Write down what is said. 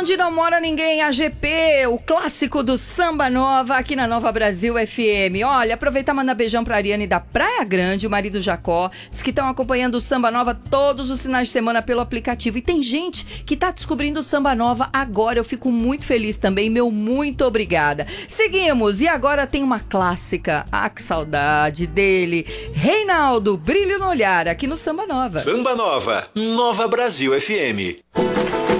Onde não mora ninguém, AGP, o clássico do Samba Nova, aqui na Nova Brasil FM. Olha, aproveitar e mandar beijão pra Ariane da Praia Grande, o marido Jacó. Diz que estão acompanhando o Samba Nova todos os finais de semana pelo aplicativo. E tem gente que tá descobrindo o Samba Nova agora. Eu fico muito feliz também, meu muito obrigada. Seguimos, e agora tem uma clássica. Ah, que saudade dele. Reinaldo, Brilho no Olhar, aqui no Samba Nova. Samba Nova, Nova Brasil FM.